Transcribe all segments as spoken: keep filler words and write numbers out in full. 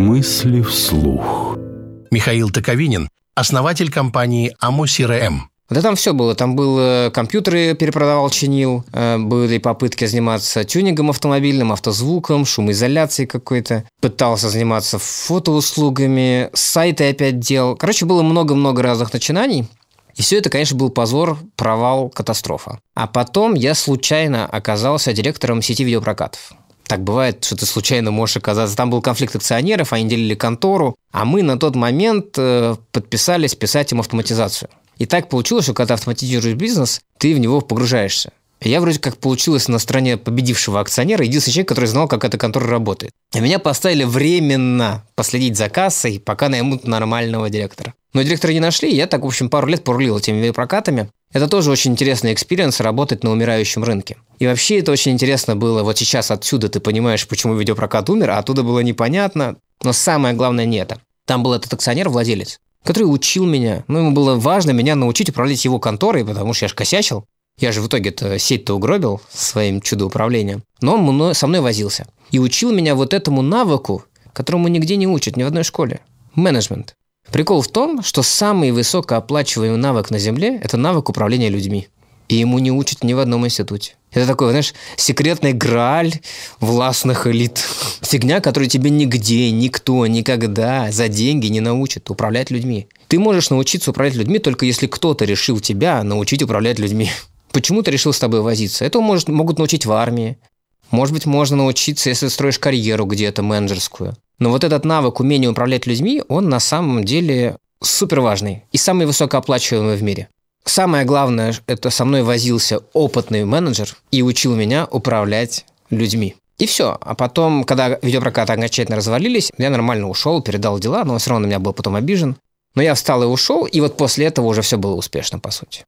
Мысли вслух. Михаил Токовинин, основатель компании АМО-СИРЭМ. Да там все было. Там был компьютеры, перепродавал, чинил. Были попытки заниматься тюнингом автомобильным, автозвуком, шумоизоляцией какой-то. Пытался заниматься фотоуслугами, сайты опять делал. Короче, было много-много разных начинаний. И все это, конечно, был позор, провал, катастрофа. А потом я случайно оказался директором сети видеопрокатов. Так бывает, что ты случайно можешь оказаться. Там был конфликт акционеров, они делили контору, а мы на тот момент подписались писать им автоматизацию. И так получилось, что когда ты автоматизируешь бизнес, ты в него погружаешься. Я вроде как получилось на стороне победившего акционера, единственный человек, который знал, как эта контора работает. И меня поставили временно последить за кассой, пока наймут нормального директора. Но директора не нашли, и я так, в общем, пару лет порулил этими видеопрокатами. Это тоже очень интересный экспириенс работать на умирающем рынке. И вообще это очень интересно было. Вот сейчас отсюда ты понимаешь, почему видеопрокат умер, а оттуда было непонятно. Но самое главное не это. Там был этот акционер, владелец, который учил меня. Ну, ему было важно меня научить управлять его конторой, потому что я же косячил. Я же в итоге-то сеть-то угробил своим чудо-управлением. Но он мной, со мной возился. И учил меня вот этому навыку, которому нигде не учат, ни в одной школе. Менеджмент. Прикол в том, что самый высокооплачиваемый навык на Земле – это навык управления людьми. И ему не учат ни в одном институте. Это такой, знаешь, секретный грааль властных элит. Фигня, которую тебе нигде, никто, никогда за деньги не научит управлять людьми. Ты можешь научиться управлять людьми, только если кто-то решил тебя научить управлять людьми. Почему ты решил с тобой возиться? Это может, могут научить в армии. Может быть, можно научиться, если ты строишь карьеру где-то менеджерскую. Но вот этот навык умения управлять людьми, он на самом деле супер важный и самый высокооплачиваемый в мире. Самое главное, это со мной возился опытный менеджер и учил меня управлять людьми. И все. А потом, когда видеопрокаты окончательно развалились, я нормально ушел, передал дела, но он все равно на меня был потом обижен. Но я встал и ушел, и вот после этого уже все было успешно, по сути.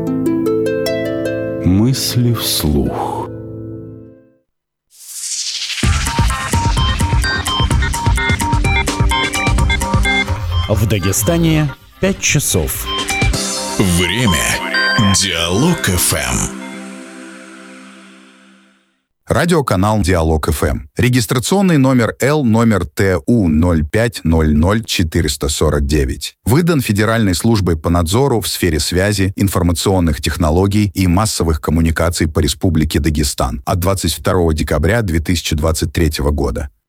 Мысли вслух. В Дагестане пять часов. Время. Диалог-ФМ. Радиоканал Диалог-ФМ. Регистрационный номер Л номер Т У ноль пять ноль ноль четыре сорок девять. Выдан Федеральной службой по надзору в сфере связи, информационных технологий и массовых коммуникаций по Республике Дагестан от двадцать второго декабря две тысячи двадцать третьего года.